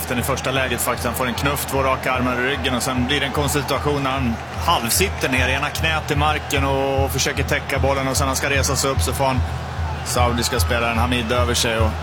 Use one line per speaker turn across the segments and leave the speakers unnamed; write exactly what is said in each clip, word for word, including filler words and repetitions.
haft den i första läget faktiskt. Han får en knuff, två raka armar i ryggen och sen blir det en konstig situation när han halvsitter ner, ena knät i marken och försöker täcka bollen och sen han ska resa sig upp så får han saudiska spelaren Hamid över sig och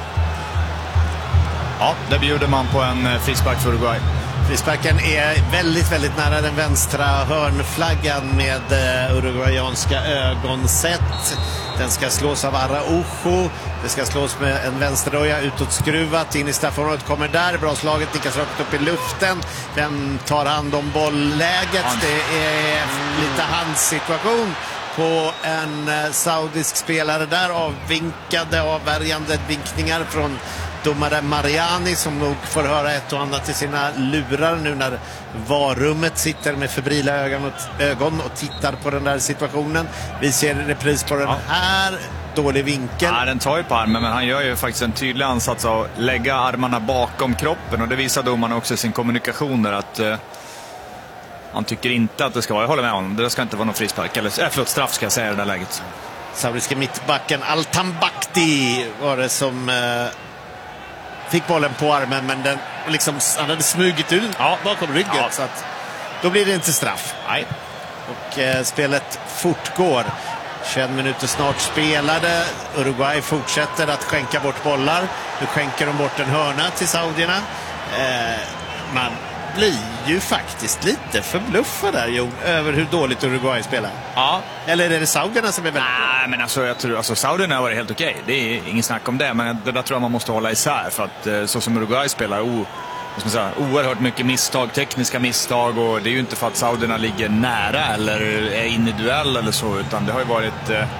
ja, där bjuder man på en frispark för Uruguay.
Frisparken är väldigt, väldigt nära den vänstra hörnflaggan med uh, uruguayanska ögonsätt. Den ska slås av Araujo. Det ska slås med en vänsterröja utåt skruvat in i straffområdet. Kommer där, bra slaget, nickas rakt upp i luften. Vem tar hand om bollläget?
Hand.
Det är lite handsituation på en uh, saudisk spelare där. Avvinkade, avvärjande vinkningar från domare Mariani som nog får höra ett och annat i sina lurar nu när varummet sitter med febrila ögon och, ögon och tittar på den där situationen. Vi ser repris på den
ja.
här. Dålig vinkel.
Ja, den tar ju på armen, men han gör ju faktiskt en tydlig ansats av att lägga armarna bakom kroppen och det visar domarna också i sin kommunikation där att eh, han tycker inte att det ska vara, jag håller med honom, det ska inte vara någon frispark eller, äh, förlåt, straff ska jag säga i det där läget.
Saudiska mittbacken Al-Tambakti var det som eh, fick bollen på armen, men den liksom, han hade smugit ut ja. bakom ryggen ja. så att då blir det inte straff.
Nej.
Och eh, spelet fortgår. tjugoett minuter snart spelade. Uruguay fortsätter att skänka bort bollar. Nu skänker de bort en hörna till saudierna. Eh, man blir ju faktiskt lite förbluffad där, Jon, över hur dåligt Uruguay spelar.
Ja.
Eller är det saudierna som är väldigt bra?
Nej, men alltså, jag tror, alltså saudierna har varit helt okej. Det är ingen snack om det, men det där tror jag man måste hålla isär. För att så som Uruguay spelar, o, vad ska man säga, oerhört mycket misstag, tekniska misstag. Och det är ju inte för att saudierna ligger nära eller är inne i duell eller så, utan det har ju varit eh,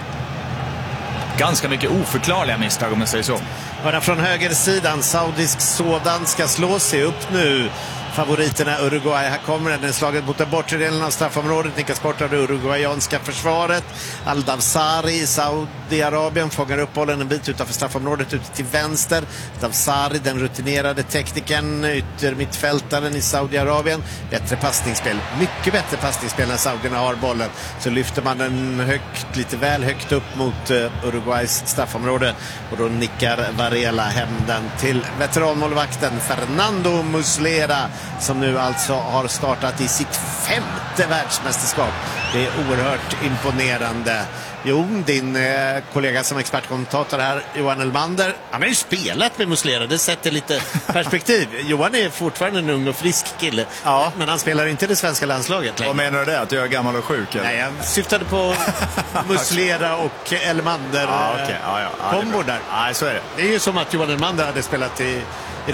ganska mycket oförklarliga misstag om man säger så.
Hörna från högersidan, saudisk sådan ska slå sig upp nu. Favoriterna Uruguay, här kommer den, den slaget mot den bortre delen av straffområdet, nickas bort av det uruguayanska försvaret. Al-Dawsari i Saudiarabien fångar upp bollen en bit utanför straffområdet ute till vänster. Dawsari, den rutinerade tekniken, ytter mittfältaren i Saudiarabien. Bättre passningsspel, mycket bättre passningsspel när saudierna har bollen. Så lyfter man den högt, lite väl högt upp mot uh, Uruguays straffområde och då nickar Varela hem den till veteranmålvakten Fernando Muslera, som nu alltså har startat i sitt femte världsmästerskap. Det är oerhört imponerande. Jo, din eh, kollega som expertkommentator här, Johan Elmander, han har ju spelat med Muslera, det sätter lite perspektiv. Johan är fortfarande en ung och frisk kille, ja. men han spelar inte i det svenska landslaget längre.
Vad menar du det? Att jag är gammal och sjuk? Eller?
Nej, jag syftade på Muslera och Elmander.
Ja, okay. ja, ja. Ja,
kombo där.
Nej, så är det.
Det är ju som att Johan Elmander hade spelat i